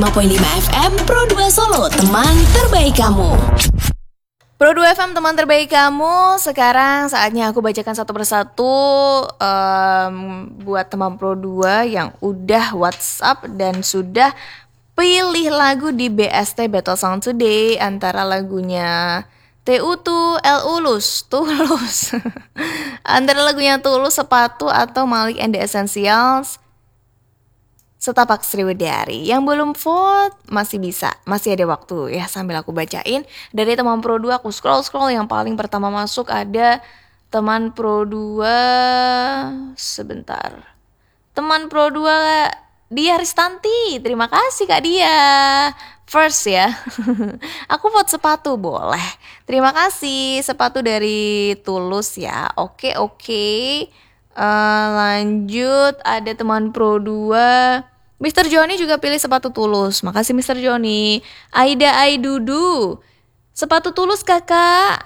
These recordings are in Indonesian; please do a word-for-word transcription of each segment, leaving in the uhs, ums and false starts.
lima koma lima F M Pro dua Solo, teman terbaik kamu. Pro dua F M, teman terbaik kamu. Sekarang saatnya aku bacakan satu persatu um, buat teman Pro dua yang udah WhatsApp dan sudah pilih lagu di B S T Battle Song Today. Antara lagunya T U T U, L Ulus, Tulus antara lagunya Tulus, Sepatu, atau Malik and the Essentials, Setapak Sriwedari. Yang belum vote masih bisa, masih ada waktu ya. Sambil aku bacain dari teman Pro dua, aku scroll-scroll. Yang paling pertama masuk ada teman Pro dua, sebentar. Teman Pro dua Dia Ristanti. Terima kasih Kak Dia. First ya. Aku vote Sepatu boleh. Terima kasih, Sepatu dari Tulus ya. Oke oke. Uh, lanjut ada teman Pro dua, Mister Joni juga pilih Sepatu Tulus. Makasih Mister Joni. Aida Aidudu, Sepatu Tulus kakak.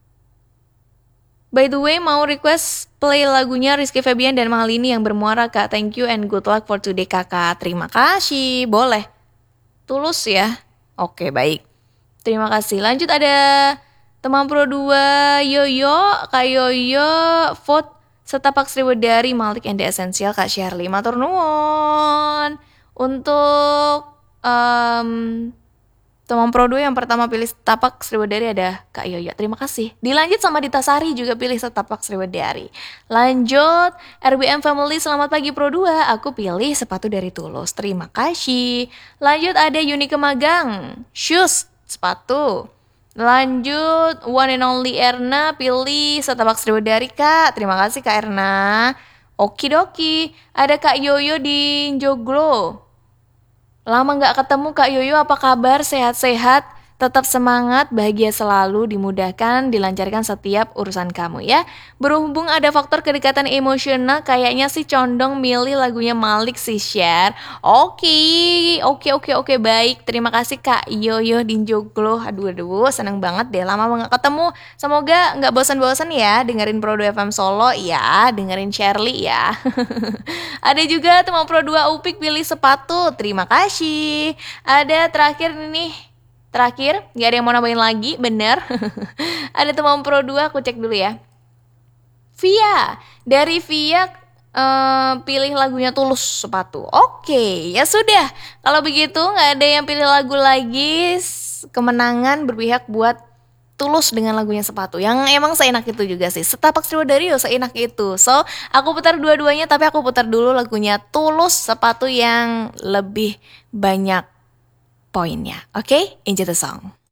By the way, mau request play lagunya Rizky Febian dan Mahalini yang bermuara kak. Thank you and good luck for today kakak. Terima kasih. Boleh. Tulus ya. Oke baik. Terima kasih. Lanjut ada teman Pro dua, Yoyo. Kak Yoyo vote Setapak Sriwedari, Malik and the Essential, Kak Shirley. Matur nuwun. Untuk um, teman Pro dua yang pertama pilih Setapak Sriwedari ada Kak Yoyo. Terima kasih. Dilanjut sama Dita Sari juga pilih Setapak Sriwedari. Lanjut R B M Family, selamat pagi Pro dua. Aku pilih Sepatu dari Tulus. Terima kasih. Lanjut ada Yunike Magang, Shoes, Sepatu. Lanjut one and only Erna pilih Setapak Sriwedari kak. Terima kasih Kak Erna. Okidoki. Ada Kak Yoyo di Joglo. Lama gak ketemu Kak Yoyo, apa kabar? Sehat-sehat? Tetap semangat, bahagia selalu, dimudahkan, dilancarkan setiap urusan kamu ya. Berhubung ada faktor kedekatan emosional, kayaknya sih condong milih lagunya Malik sih share. Oke, oke, oke, oke, baik. Terima kasih Kak Yoyo Dinjoglo. Aduh, aduh, seneng banget deh, lama banget ketemu. Semoga gak bosan-bosan ya dengerin Pro dua F M Solo ya, dengerin Shirley ya. Ada juga teman Pro dua Upik pilih Sepatu. Terima kasih. Ada terakhir nih. Terakhir, gak ada yang mau nambahin lagi, bener. Ada teman Pro dua, aku cek dulu ya. Via, dari Via uh, pilih lagunya Tulus, Sepatu. Oke, ya sudah. Kalau begitu gak ada yang pilih lagu lagi, kemenangan berpihak buat Tulus dengan lagunya Sepatu. Yang emang seenak itu juga sih. Setapak Sriwedari seenak itu. So, aku putar dua-duanya, tapi aku putar dulu lagunya Tulus, Sepatu yang lebih banyak poinnya. Oke, okay? Enjoy the song.